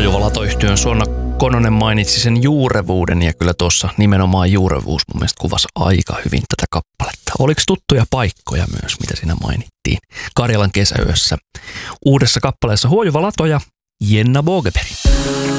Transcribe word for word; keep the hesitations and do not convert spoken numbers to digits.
Huojuva Lato-yhtyön Suonna Kononen mainitsi sen juurevuuden ja kyllä tuossa nimenomaan juurevuus mun mielestä kuvasi aika hyvin tätä kappaletta. Oliko tuttuja paikkoja myös, mitä siinä mainittiin? Karjalan kesäyössä. Uudessa kappaleessa Huojuva Lato ja Jenna Bogeberg.